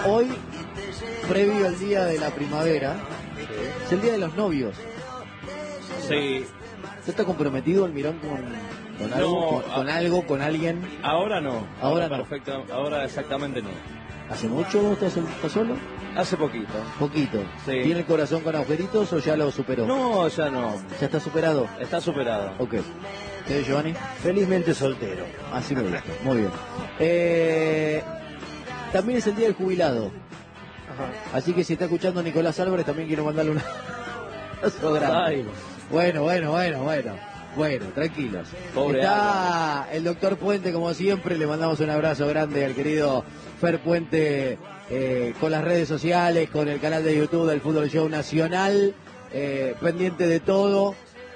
Hoy, previo al día de la primavera, es el día de los novios. Sí. ¿Usted está comprometido, Almirón, con algo, No, con algo, con alguien? Ahora no. Ahora no. Perfecto. Ahora exactamente no. ¿Hace mucho estás solo? Hace poquito. Poquito. Sí. ¿Tiene el corazón con agujeritos o ya lo superó? No, ya no. ¿Ya está superado? Está superado. Ok. ¿Usted, Giovanni? Felizmente soltero. Así me gusta. Muy bien. También es el día del jubilado. Ajá. Así que si está escuchando Nicolás Álvarez, también quiero mandarle una... Ay. Bueno, tranquilos. Pobre Está el doctor Puente, como siempre, le mandamos un abrazo grande al querido Fer Puente, con las redes sociales, con el canal de YouTube del Fútbol Show Nacional, pendiente de todo,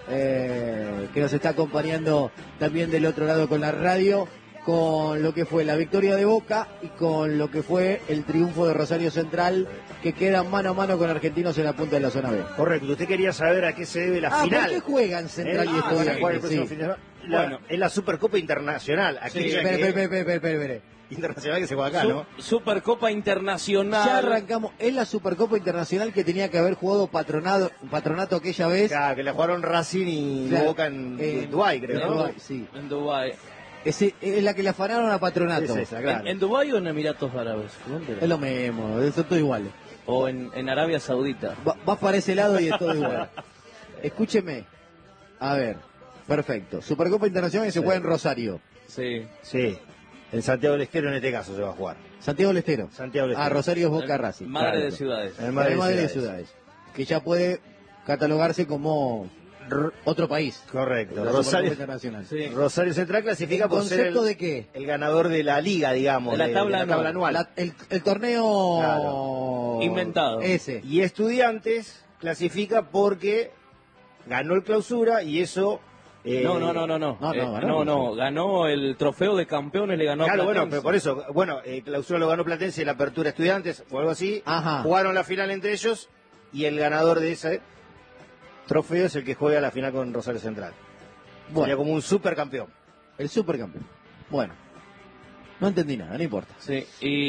que nos está acompañando también del otro lado con la radio, con lo que fue la victoria de Boca y con lo que fue el triunfo de Rosario Central, que queda mano a mano con Argentinos en la punta de la zona B. Correcto, usted quería saber a qué se debe la final. ¿Por qué juegan Central y van a jugar el Estudiantes? próximo Sí. fin de semana. Bueno. Es la Supercopa Internacional. Aquella Espere. internacional que se juega acá, ¿no? Supercopa Internacional. Ya arrancamos. Es la Supercopa Internacional que tenía que haber jugado Patronato aquella vez. Claro, que la jugaron Racing y Claro, Boca en Dubái, creo, en ¿no? Dubái, sí. En Dubái. Es la que le afanaron a Patronato. Es esa, claro. ¿En Dubái o en Emiratos Árabes? ¿Dónde? Es lo mismo, son todos iguales. O en Arabia Saudita. Vas para ese lado y es todo igual. Escúcheme. A ver, perfecto. Supercopa Internacional que se juega en Rosario. Sí. Sí, en Santiago del Estero en este caso se va a jugar. Santiago del Estero. Santiago del Estero. Rosario es Boca Racing. Madre Claro. de ciudades. El Madre Madrid de ciudades. Que ya puede catalogarse como otro país. Correcto. La Rosario, Supercopa Internacional. Sí. Rosario Central clasifica ¿En por ser concepto de qué? el ganador de la liga, digamos, De la tabla anual. El torneo Claro. Inventado. ese. Y Estudiantes clasifica porque ganó el clausura y eso... No. ganó. Ganó el trofeo de campeones, le ganó a Claro, bueno, Platense. pero por eso, bueno, clausura lo ganó Platense y la apertura Estudiantes o algo así. Ajá. Jugaron la final entre ellos y el ganador de ese trofeo es el que juega la final con Rosario Central. Sería Bueno, como un supercampeón. el supercampeón. Bueno, no entendí nada, no importa. Sí,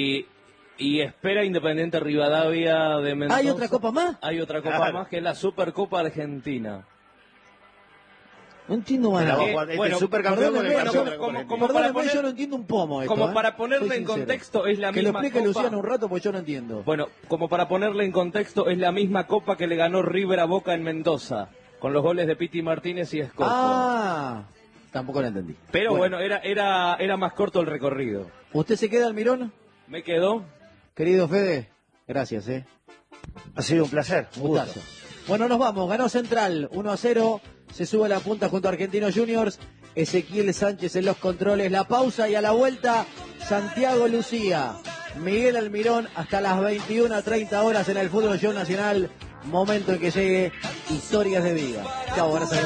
y espera Independiente Rivadavia de Mendoza. ¿Hay otra copa más? Hay otra copa Claro. más que es la Supercopa Argentina. No entiendo más La nada. va a jugar este bueno, supercampeón con el perdóneme, campeón yo- de la Copa como- Argentina. como para Perdóneme, poner- yo no entiendo un pomo esto, Como ¿eh? para ponerle Soy en sincero. contexto, es la Que lo misma explique copa. Luciano un rato porque yo no entiendo. Bueno, como para ponerle en contexto, es la misma copa que le ganó River a Boca en Mendoza, con los goles de Piti Martínez y Escoto. Ah, tampoco lo entendí. Pero bueno, era más corto el recorrido. ¿Usted se queda, Almirón? Me quedó. Querido Fede, gracias, Ha sido un placer. Un gustazo. Bueno, nos vamos. Ganó Central 1-0. Se sube a la punta junto a Argentinos Juniors. Ezequiel Sánchez en los controles. La pausa y a la vuelta, Santiago Lucía. Miguel Almirón hasta las 21:30 horas en el Fútbol Show Nacional. Momento en que llegue Historias de Vida. Chao, gracias.